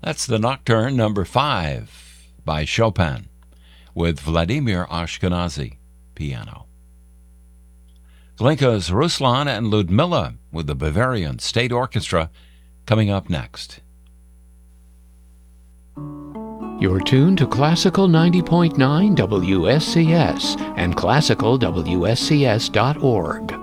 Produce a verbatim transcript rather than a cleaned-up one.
That's the Nocturne number five by Chopin with Vladimir Ashkenazy, piano. Glinka's Ruslan and Ludmilla with the Bavarian State Orchestra coming up next. You're tuned to Classical ninety point nine W S C S and classical W S C S dot org.